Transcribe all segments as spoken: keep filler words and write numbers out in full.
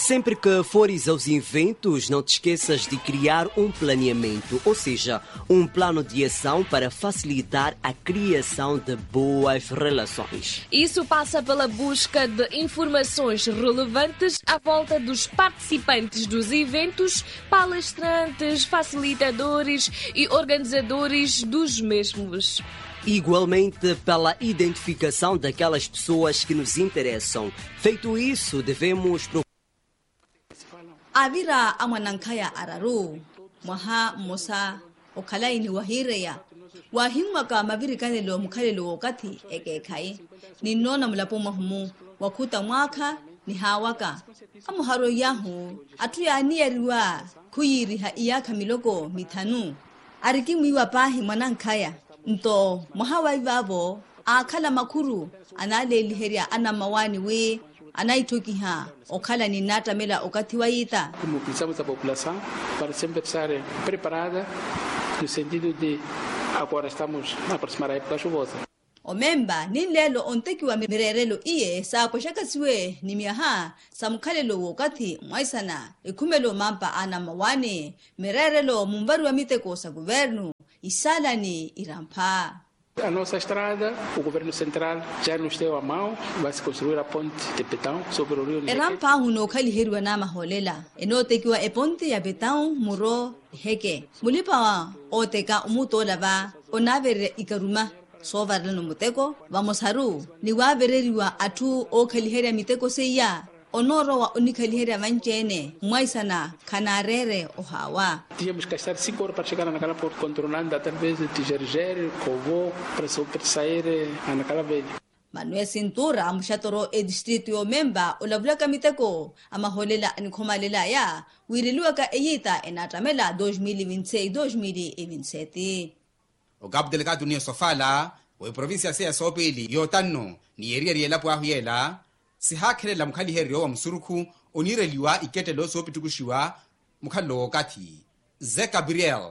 Sempre que fores aos eventos, não te esqueças de criar um planeamento, ou seja, um plano de ação para facilitar a criação de boas relações. Isso passa pela busca de informações relevantes à volta dos participantes dos eventos, palestrantes, facilitadores e organizadores dos mesmos. Igualmente pela identificação daquelas pessoas que nos interessam. Feito isso, devemos procurar Avira amanankaya araru maha mosa okalaini wahireya wahimaka mavirikanelo mukhalelo wakati ekekai ninona mulapo mahumu wakuta mwaka ni hawaka amuharo yahu atuya aniyariwa kuyiriha iyaka miloko mitanu arikimiwa pahi manankaya nto mahawa ivavo akala makuru analeliheria anamawani we anaitokiha okala ni nata mela okati waita. Mobilizamos a população para sempre estar preparada no sentido de agora estamos na próxima época chuvosa. Omemba ninlelo ontekiwa mirerelo iye sa poshakasiwe ni miaha samkhalelo wakati mwaisana ikumelo mampa ana mawani mirerelo mumbaru wa miteko sa governo isala ni irampa. A nossa estrada, o governo central já nos deu a mão, vai se construir a ponte de Betão sobre o rio Nequete. Erampa huno kaliherwa na maholela, enotekiwa e ponte ya Betão muro heke. Mulipa oteka umutola ba, onavere ikaruma. Sovarle no muteko, vamos haru, ni wavereriwa atu o kaliheria miteko seya. Onoro wa unikaliheria manchene, mwaisana, kanarere o hawa. Tínhamos que estar cinco horas para chegar naquela porta, controlando através de Tijerjere, Covô, para sair naquela velha. Manuel Cintura, amushatoro e distrito yo memba, ulavula kamiteko, amaholela anikomalela ya, wirilua ka eyita enatamela dois mil e vinte e seis dois mil e vinte e sete. O Cabo Delegado ni Sofala, o província se sopeli, yotano, ni eria riela po ahuela, si hakhelela mkhaliherio wa msuruku onireliwa iketelo sopitukushiwa mkhalo kati Zé Gabriel.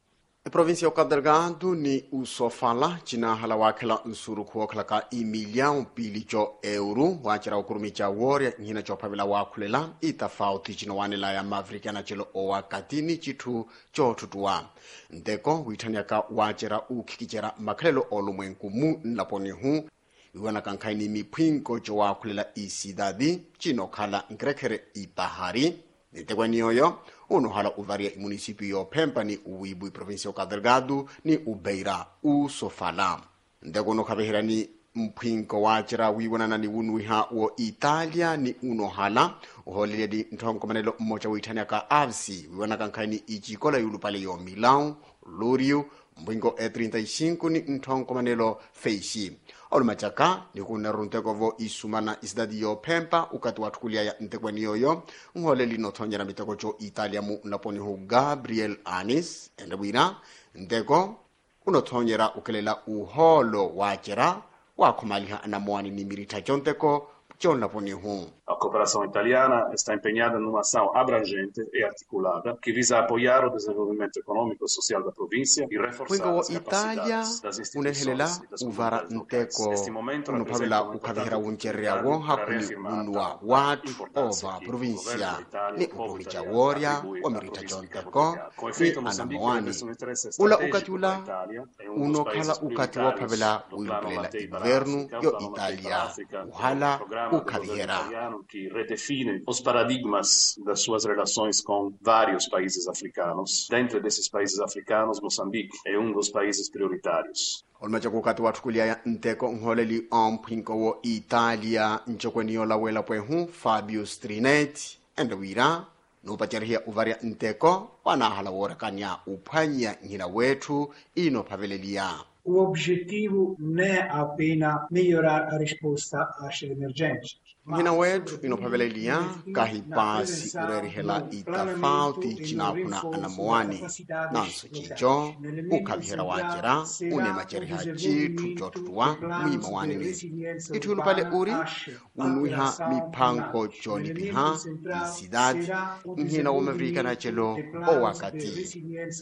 A província do Cabo Delgado ni o Sofala china hala wakela nsuruku oklaka i milhão pilicho euro wachira ukurumicha woria nyina chopavela wakulela itafauti chino wanela ya mavrikana chelo owakatini chitu chotutua ndeko witaniaka wachira ukikichera makhelelo olumwenku mu nlaponi hu iwana kankaini mipinko cho wakulela isidadi chino khala ngrekhere ipahari nitekwani yoyo uno hala uvaria i municipio Pempa ni uibu i provincia Cabo Delgado ni ubeira u Sofala ndeko no khabehera ni mpinko wachira wiwana ni unuiha wo Italia ni uno hala uholele di ntongo manelo mmoja witania ka avsi wiwana kankaini ichikola yulupale yo Milão Lúrio mbingo e trinta e cinco ni ntongo manelo Feishi olumachaka ni kuna runtekovo isumana isdadi yo Pempa ukati watukulia ya ntekwani yoyo ngoleli notonja na miteko cho Italia mu naponi hu Gabriel Anis endabwina ndeko unotonjera ukelela uholo wachera wakomaliha na mwani ni mirita chonteko John Laponihu. A cooperação italiana está empenhada numa ação abrangente e articulada que visa apoiar o desenvolvimento econômico e social da província e reforçar as capacidades das instituições e das comunidades locais. Este momento representa uma importante oportunidade para reafirmar a importância que o governo da Itália, o povo italiano, atribui à província de Cabo Delgado. Com efeito, Moçambique representa um interesse estratégico da Itália, é um dos países prioritários do Plano Mattei para a África, o Plano Mattei para a África, o programa do governo italiano que redefine os paradigmas das suas relações com vários países africanos. Dentro desses países africanos, Moçambique é um dos países prioritários. Olmacha kukati watukulia ya nteko ngoleli ompinko wo Italia nchokweni yola wela pwehu Fabio Strinetti endawira nupachariya uvaria nteko wanahala worakanya uphwanya nyina wetu ino pavelelia. O objetivo não é apenas melhorar a resposta às emergências. Nhina wetu inopavelelia kahipasi urerihela itafauti chinakuna anamoani nanso chicho ukavihera wachera unemacheriha chitu chotutua mwima wanini itu ulupale uri unuiha mipango cholipiha isidadi nhina wamavrika na chelo o wakati.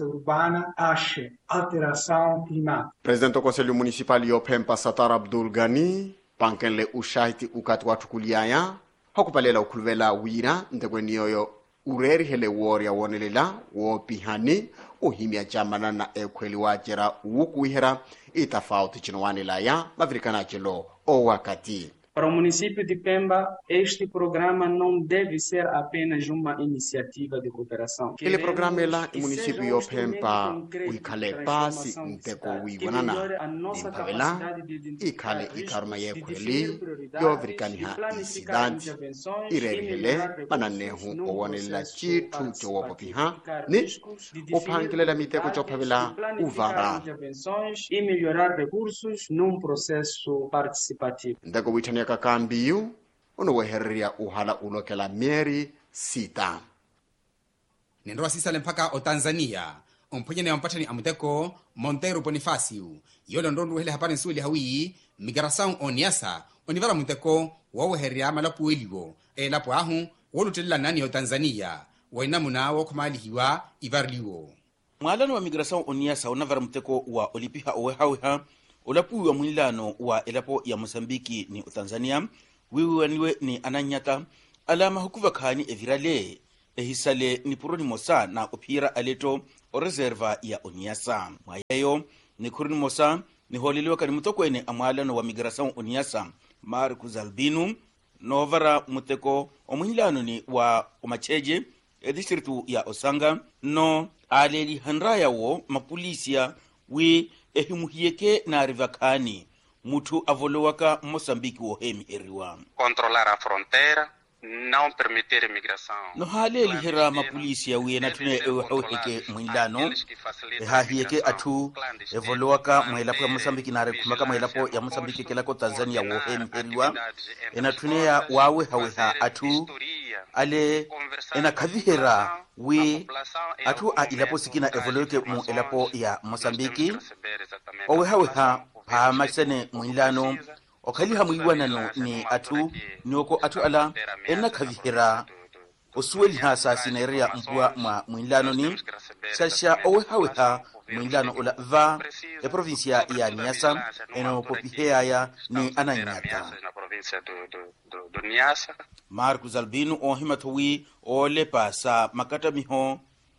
Presidente do Conselho Municipal yo Pempa Satar Abdul Ghani pankenle ushahiti ukati watukuliaya hakupalela ukhuluvela wina ntekweni yoyo ureri hele wori ya wonelela wo pihani uhimya jamana na ekweli wajera wukuihera itafauti chinowanela ya mavirikana chelo o wakati. Para o município de Pemba, este programa não deve ser apenas uma iniciativa de cooperação. Ile programa ela município yo Pemba uikale pasi nteko wiwanana impavela ikale ikaruma yekweli yo virikaniha incident irerihele mananehu owanela chitu chowopo piha ni upangilela miteko chopavela uvara e melhorar recursos num processo participativo. Ndeko witania kakambiyu unoweheria uhala ulokela mieri sita. Nindroa sisa mpaka o Tanzania umponyene ya mpatani amuteko Monteiro Bonifacio yolo ndondu hele hapani suili hawi migração o Niassa onivara muteko waweheria malapu eliwo e lapu ahu wolutela nani o Tanzania wainamuna wakumalihiwa ivarliwo. Mwalano wa migração o Niassa onavara muteko wa olipiha owehaweha olapu wa mwilano wa elapo ya Mosambiki ni Tanzania wiwaniwe ni ananyata alama hukuva khani evirale ehisale ni puroni mosa na opira aleto o reserva ya Oniasa mwayeyo ni kuruni mosa ni holelewa kani mutokwene amwalano wa migração Oniasa Marcos Albino novara muteko o mwilano ni wa Omacheje e distritu ya Osanga no aleli hanraya wo mapolisia wi ehimuhieke na rivakani mutu avolowaka Mosambiki wo hemi eriwa controlar a fronteira, não permitir imigração. No haleli hera mapolisi ya wiye natune ewe haweke mwilano ehahieke atu evolowaka mwelapo ya Mosambiki na rekumaka mwelapo ya Mosambiki kelako Tanzania wo hemi eriwa enatune ya wawe haweha atu ale enakavihera we atu a ilapo sikina evoloweke mu elapo ya Mosambiki owe haweha pa masene mwilano okaliha mwiwanano ni atu nioko atu ala enakavihera osueli hasa sineria mpua ma mwilano ni sasha owe haweha mwilano ula va e provincia ya Niassa eno popihea ya ni ananyata. Marcos Albino ohimatowi ole pasa makata miho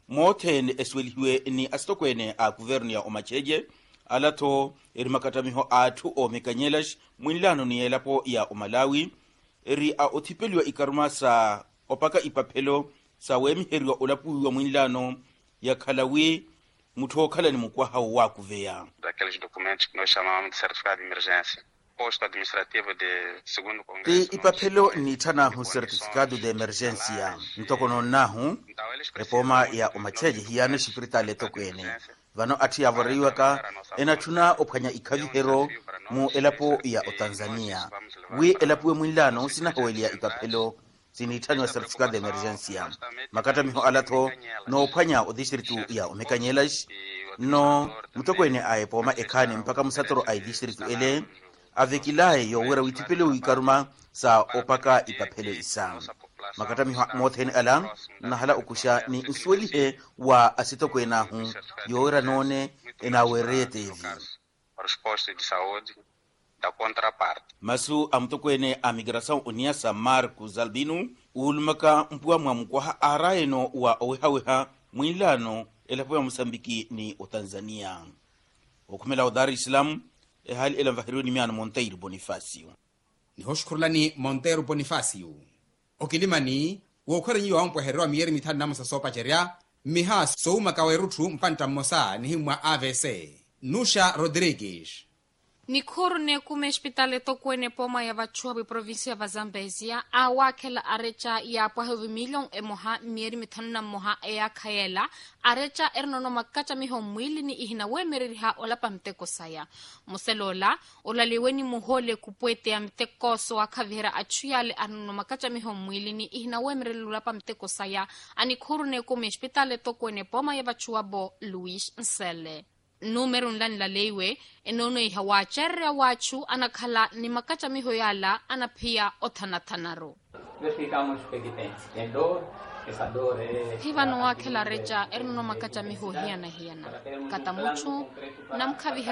moten esweliwe ni astokwene a guvernu ya Omacheje alato eri makata miho atu o mekanyelash mwilano ni elapo ya Omalawi eri a otipeliwa ikaruma sa opaka ipapelo sa wemi heriwa olapu wa mwilano ya Kalawi muto kala ni mukwaha wa kuveya daqueles documentos que nós chamamos de certificado de emergência. Posto administrativo de segundo congresso. Te ipapelo ni tana hu certificado de emergencia. Ntokono nahu repoma ya Omacheje hiyane shipirita leto kwene. Vano ati avoriwa ka enatuna opanya ikavihero mu elapo ya o Tanzania. We elapo we mwilano sina haweli ya ipapelo sinitani wa certificado de emergencia. Makata miho alato no opanya o distritu ya Omekanyelash no mtokwene ae poma ekane mpaka musatoro ai distritu ele avekilae yo wera witipele wikaruma sa opaka ipapele isa makata mi motheni ala na hala ukusha ni uswelihe wa asitokwena hu yo wera none ena werete hivi resposta de saúde da contraparte masu amtokwene a migração Oniasa Marcos Albino ulmaka mpua mwamukwa araeno wa owehaweha mwilano elapo ya Mosambiki ni o Tanzania okumela Dar es Salaam e hali ela vahiruni miano Monteiro Bonifacio ni hoshkurlani Monteiro Bonifacio okilimani wokhorenyi wa mpwa herwa mieri mitani na musa sopa cheria miha souma kawerutu mpanta mosa ni himwa A V C Nusha Rodrigues ni korne kume hospitale tokwene poma ya vachuabi provincia va Zambezia awakela arecha ya pahevi milion e moha mieri mitanu na moha e ya kayela arecha ernono makacha miho mwili ni ihina wemeririha olapa mteko saya muselola olaliweni muhole kupwete ya mteko so akavihera achuyale arnono makacha miho mwili ni ihina wemeririha olapa mteko saya ani korne kume hospitale tokwene poma ya vachuabo Luis Nsele numero nlani la leiwe enono iha wachere wachu anakhala ni makacha miho yala anapia otanatanaro hivano wakela reja ernono makacha miho hiana hiana katamuchu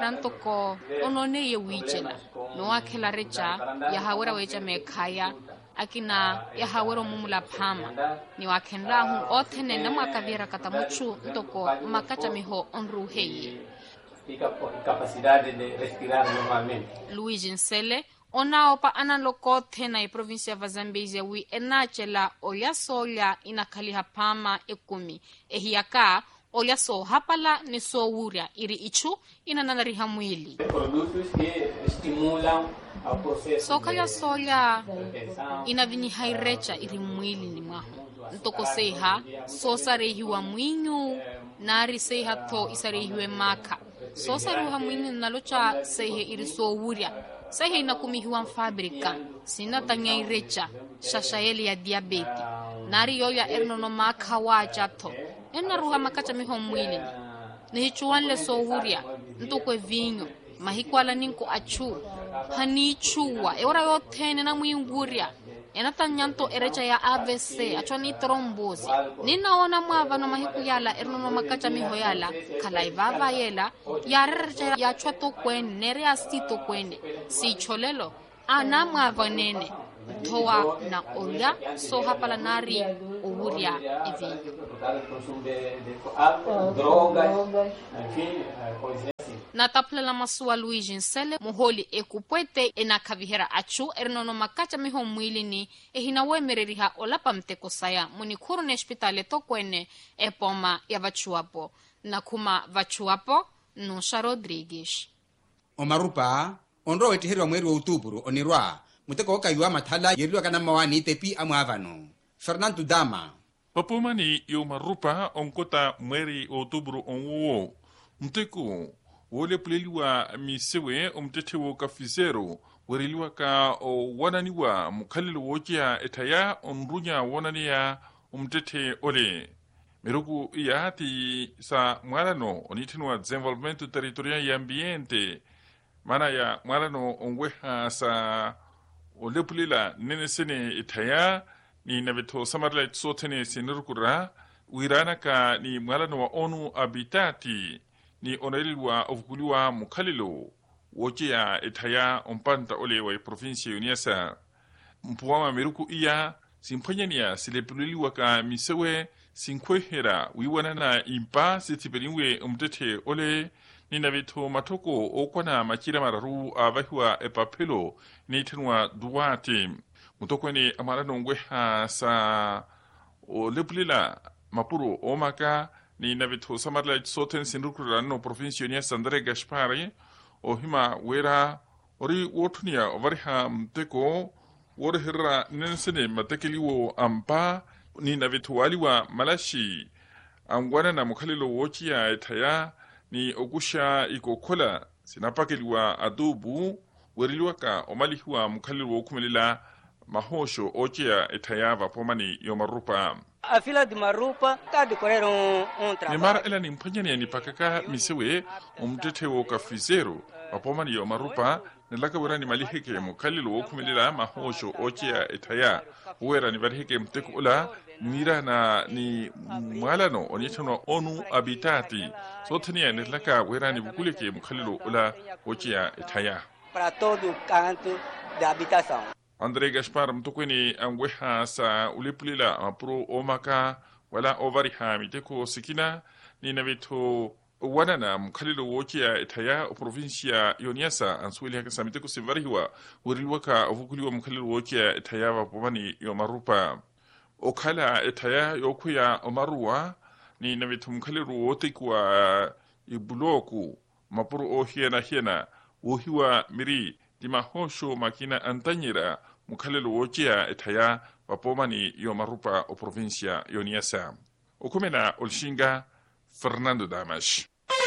namkavihirantoko onone ye wijela no wakela reja ya hawera weja mekaya akina ya hawero mumula phama ni wakhenra hu othene na makavira katamuchu ntoko makacha miho onru heye capacidade de respirar normalmente. Luigi Nsele ona opa analokothe na provincia va Zambezia wi enachela olya solya inakhaliha phama ekumi ehiaka olya so hapala ni so wuria iri ichu inananariha mwili Produtos que estimulam ao processo soka solya inavinihairecha iri mwili ni mwaho ntoko seha so sarehiwa mwinyu nari seha to isarehiwe maka so sarehiwa mwinyu nalocha sehe iri so wuria sehe inakumihiwa fabrika sina tanya irecha shashayeli ya diabeti nari yoya ernono maka wachato ena ruha makacha miho mwili nihichuanle so wuria ntoko vinyo mahikwala ninko achu hanichua eora yothene na mwinguria ena tanyanto erecha ya A V C achoni trombosi ninaona mwava no mahiku yala ernono makacha miho yala kala ivava yela yarerecha ya chwato kwene nere asito kwene si cholelo ana mwava nene toa na olya so hapala nari uhuria evinyo na taplela masua Luigi Nsele muholi ekupwete enakavihera achu ernono makacha miho mwili ni ehina wemereriha olapa mteko saya munikuru ne hospitale tokwene epoma ya vachuapo na kuma vachuapo Nusha Rodrigues Omarupa onro wetihirwa mweri wa Utuburu onirwa muteko okaywa mathala yerilwa kana mawani tepi amwavano Fernando Dama Papumani yo marupa onkota mweri Outubro onwo mteko wole pleliwa misewe omtetewo kafizero weriliwa ka o wananiwa mukhalilo wokia etaya onrunya wanania omtete ole meruku iyati sa mwalano onitenwa desenvolvimento territorial y ambiente mana ya mwalano ongweha sa olepulela nene sene etaya ni naveto samarla tsotene senurukura wirana ka ni mwalano wa onu habitati ni onelwa ovukuliwa mukhalilo wokia etaya ompanta ole wa provinsia yoniasa mpuwama meruku iya simphanyania silepuliliwa ka misewe sinkwehera wiwanana impa sitipeliwe omtete ole ni naveto matoko okwana machira mararu avahiwa epapelo ni tenwa duwate mutokweni amarano ngweha sa olepulila mapuro omaka ni naveto samarla soten sinrukura no provincia ni Sandre Gaspari o hima wera ori wotunia ovariha mteko worhera nensene matekeliwo ampa ni naveto waliwa malashi angwana na mukhalilo wochia etaya ni okusha ikokola sinapakeliwa adubu weriliwa ka omalihiwa mukhalilo wokumelila mahosho ochia etaya vapomani yomarupa a fila de marupa tá decorrer um um trabalho. Nemara ela ni mpanyani ni pakaka misewe umtete wo kafizero wapomani yo marupa nilaka werani malihike mukhalilo wokumelila mahosho ochia etaya wera ni varihike mteko ula nira na ni mwalano onitano onu habitati sotania nilaka werani bukulike mukhalilo ula ochia etaya para todo o canto da habitação. André Gaspar mtokweni angweha sa ulipulila mapuro omaka wala ovariha miteko sikina ni navito wanana mkhalilo wokia etaya o provincia yoniasa answeli haka sa miteko simvarihiwa urilwaka ovukuliwa mkhalilo wokia etaya vapomani yomarupa okhala etaya yokuya omaruwa ni navito mkhalilo wotekwa ibuloku mapuro o hiena hiena wohiwa miri dimahosho makina antanyira mukhalelo wokia etaya vapomani yomarupa o provincia yoniasa okumena olshinga Fernando Damas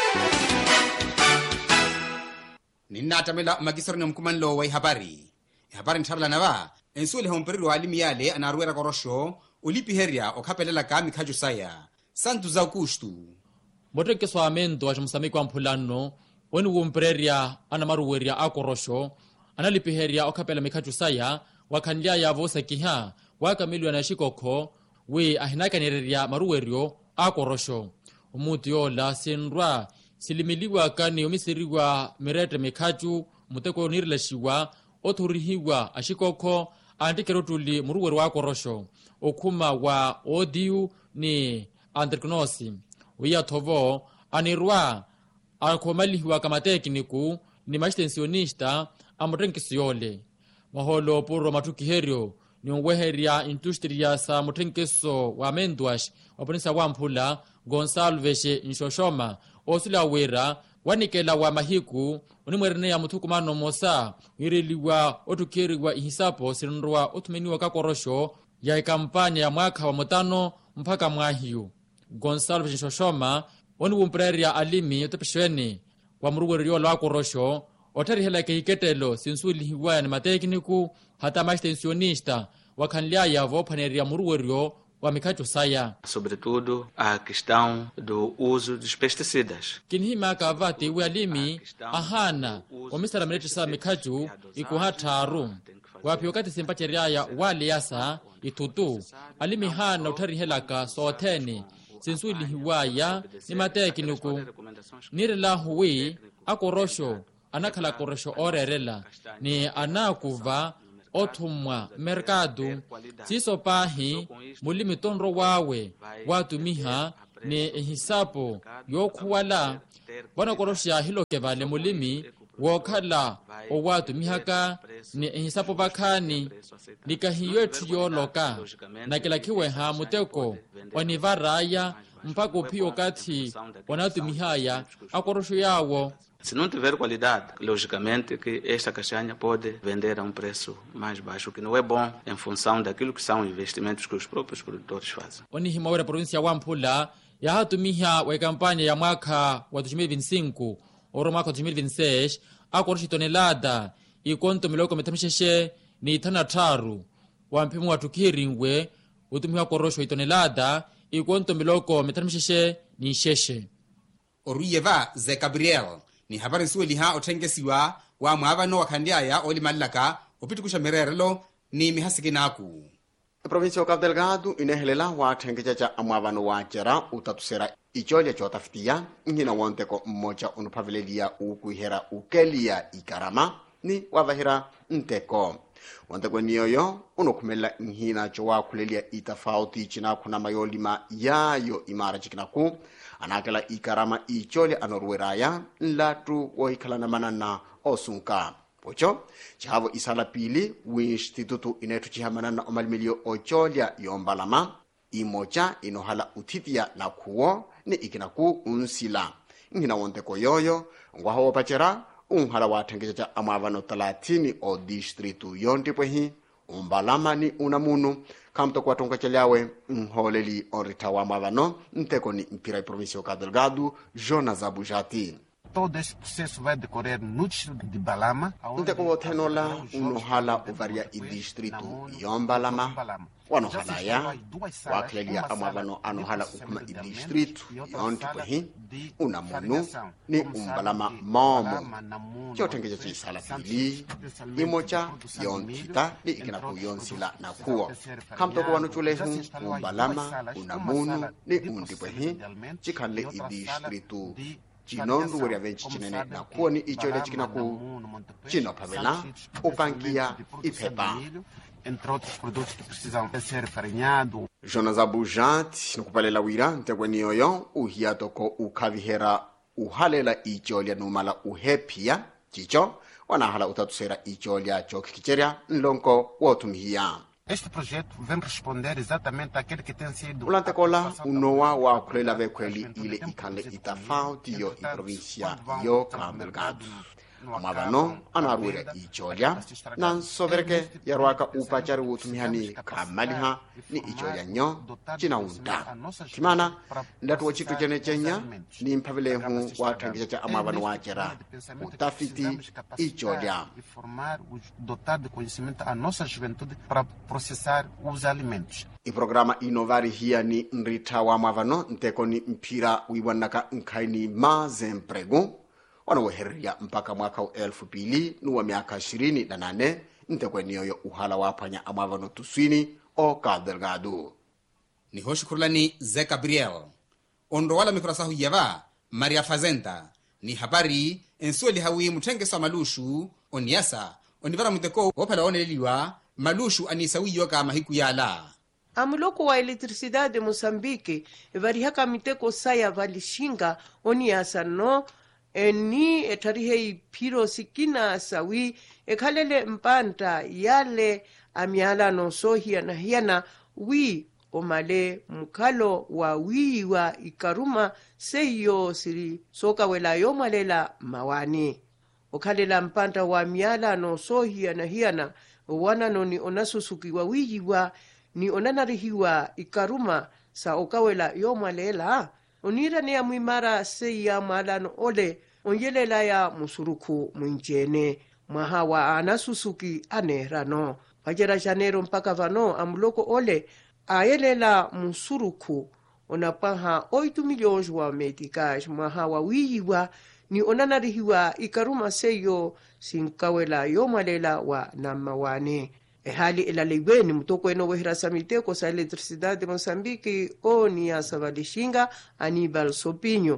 ninnatamela magisoro ne mkumanlo wa habari habari nthabla nava ensule homperiro alimi yale anarwera korosho ulipiheria okhapelela ka mikhaju saya santu za kustu moteke swamento wa msamiki wa mphulano woni wumpereria ana maruweria akorosho analipiheria okhapela mikhaju saya wakhanlia yavo sekiha wakamilwa na shikokho we ahinakanereria maruwerio akorosho umuti yola sinrwa silimiliwa kani omisiriwa mirete mikhaju muteko nirleshiwa othurihiwa ashikokho antikero tuli muruweri wa korosho okuma wa odiu ni andriknosi wiya thovo anirwa akomalihiwa kama tekniku ni mastensionista amutrenkisiyole maholo puro matukiherio ni ongweheria industria sa mutrenkiso wa amenduash waponisa wa mphula Gonsalves Nshoshoma osula wera wanikela wa mahiku unimwerene ya muthukumano mosa wireliwa otukiriwa ihisapo sinrwa otumeniwa ka korosho ya kampanya ya mwaka wa mutano mpaka mwahiyu Gonsalves Nshoshoma oni wumpreria alimi otepeshweni wa muruweri yo lwa korosho otari hela ke iketelo sinsuli hiwa ni matekniku hata mastensionista wakhanlia ya vopaneria muruweri wa mikacho saya sobretudo a questão do uso dos pesticidas kinhima ka vati we alimi ahana omisara mlete sa mikacho ikuhataru wapi wakati simpacheria ya wale yasa itutu alimi hana utari hela ka sotheni sinsuli hiwaya ni matekniku nirela huwi akorosho anakhala korosho orerela ni anakuva othumwa merkado siso pahi mulimi tonro wawe watumiha ni hisapo yokhuwala wana korosha hiloke vale mulimi wokhala owatumihaka ni hisapo bakhani nikahiyetu yoloka nakilakhiwe ha muteko wanivaraya mpaka uphiyo kathi wanatumihaya akorosho yawo. Se não tiver qualidade, logicamente que esta castanha pode vender a um preço mais baixo, que não é bom em função daquilo que são investimentos que os próprios produtores fazem. Oni himawera província wa Mphula ya hatumiha wa kampanya ya mwaka wa dois mil e vinte e cinco oro mwaka wa dois mil e vinte e seis akorosho tonelada ikonto miloko metamisheshe ni tanataru wa mpimu wa tukiringwe utumiha korosho itonelada ikonto miloko metamisheshe ni sheshe. Oruyeva Ze Gabriel ni habari sueli ha otengesiwa wa mwavano wakhandiaya oli malaka opitukusha mererelo ni mihasikinaku. Província ya Cabo Delgado inehelela wa tengejaja amwavano wa jera utatusera icholia chotafitia ngina wonteko mmoja unupavelelia ukuihera ukelia ikarama ni wavahira nteko. Wonteko niyoyo unukumela nhina chowa kulelia itafauti china kuna mayolima yayo imara chikinaku anakela ikarama icholia anorweraya nlatu wohikalana manana osunka. Pocho, chihavo isala pili w'institutu inetu chihamanana omalimilio ocholia yombalama imocha inohala utitia na kuo ni ikinaku unsila. Ngina wonteko yoyo ngwaho wapachera unhala watengejaja amavano talatini o distritu yontipwehi umbalama ni unamunu kamto kwa tonka chaliawe nholeli onrita wa amavano nteko ni mpira província ya Cabo Delgado Jonas Abujati. Todo esse processo vai decorrer no distrito de Balama. Nteko tenola unohala uvaria i distritu yombalama wanohalaya waklelia amavano anohala ukuma i distritu yontipwehi unamunu ni umbalama momo chotengeja chisala pili imocha yontita ni ikinaku yonsila na kuo kamto kwa wanuchulehu umbalama unamunu ni undipwehi chikhanle i distritu chinondu wari avenchi chinene na kuoni icholia chikinaku chino pavela upangia ipepa entre outros produtos que precisam ser farinhado. Jonas Abujati nukupalela wira ntekwe niyoyo uhiato ko ukavihera uhalela icholia numala uhepia chicho wanahala utatusera icholia chokikicheria nlonko wotumihia. Este projeto vem responder exatamente àquele que tem sido ulantekola unowa wa kulela vekweli ile ikanle itafauti yo i provincia yo Cabo Delgado. Amavano anarwira icholia na nsovereke yarwaka upachari utumihani kamaliha ni icholia nyo china unda. Timana ndatu wachitu jene chenya ni mpavilehu watangisha cha amavano wajera utafiti icholia. Dotar de conhecimento a nossa juventude para processar os alimentos. I programa inovari hia ni nrita wa amavano nteko ni mpira wiwanaka nkaini mazempregu wanaweheria mpaka mwaka wa elfu pili nuwa miaka ishirini na nane ntekwe niyoyo uhala wapanya amavano tuswini o Cabo Delgado. Ni hoshukurulani Ze Gabriel. Ondo wala mikurasahu yava Maria Fazenda ni habari ensueli hawi mutenge sa malushu oniasa onivara muteko wopala oneleliwa malushu anisawiyo ka mahiku yala amuloko wa eletricidade Moçambique varihaka miteko saya valishinga oni asano eni etarihe ipiro sikina sawi ekhalele mpanta yale amiala no sohia na hiana wi omale mukalo wa wiwa ikaruma seyo siri soka wela yomalela mawani okhalela mpanta wa miala no sohia na hiana wana no ni onasusuki wa wiwa ni onanarihiwa ikaruma sa okawela yomalela onira ne amwimara seya malano ole onyelela ya musuruku mwinjene mwahawa anasusuki anerano pajera janero mpaka vano amuloko ole ayelela musuruku onapaha oito milhões wa meticais mwahawa wiyiwa ni onanarihiwa ikaruma seyo sinkawela yomalela wa namawane ehali elaleibweni mutoko eno wehirasa miteko sa eletricidade Moçambique oni asavalixinga Aníbal Sopinho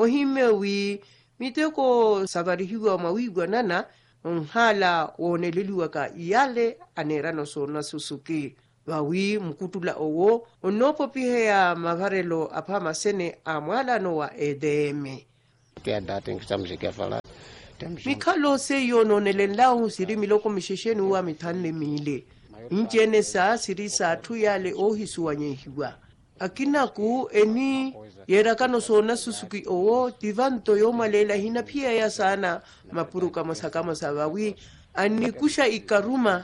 ohimewi miteko savarihiwa mawigwa nana onhala woneleliwa ka iyale anerano sona susuki wawi mukutula owo onopo piheya mavarelo apama sene amwalano wa E D M que a data em que estamos aqui a falar mikhalo seyo nonelelaho siri miloko mishesheni wa mithanle mile njene sa siri sa tuyale ohisuwanyehiwa akinaku eni yerakano sona susuki owo tivanto yomalela hina pia ya sana mapuruka masakama sabawi anikusha ikaruma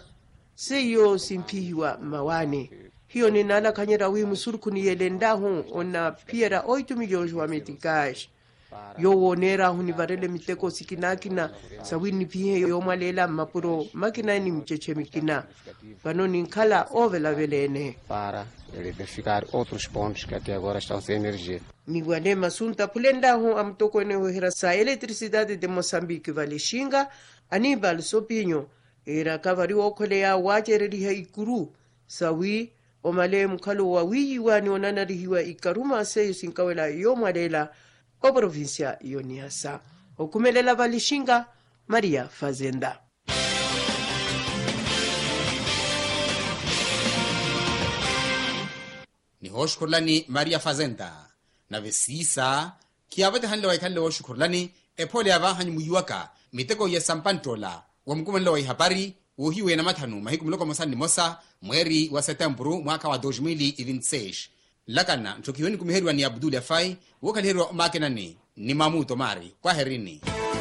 seyo simpihiwa mawane hiyo ni nala kanyera wi musuruku ni yelendahu ona piera oito milhões wa meticais yo wonera huni varele miteko sikinakina sawini pihe yomalela mapuro makina ni mchechemikina vanoni nkala ovela velene para verificar outros pontos que até agora estão sem energia. Niguane masunta pulendahu amtoko ene hohera sa eletricidade de Moçambique valixinga Aníbal Sopinho era kavari okole ya wajereriha ikuru sawi omale mkalo wa wiyiwa ni onanarihiwa ikaruma seyo sinkawela yomalela o província Ioniasa. Okumelela valixinga Maria Fazenda. ni hoshkurlani Maria Fazenda na vesisa kiavete hanle waikhanle hoshkurlani epole avahanyi muyuwaka miteko ya sampantola wa mkumanle wa ihabari uhiwe na mathanu mahiku mloko mosani mosa mweri wa setembru mwaka wa dois mil e vinte e seis lakana ntokiweni kumiheriwa ni Abdul Afai wokaliheriwa makenani ni Mamuto Mari kwa herini.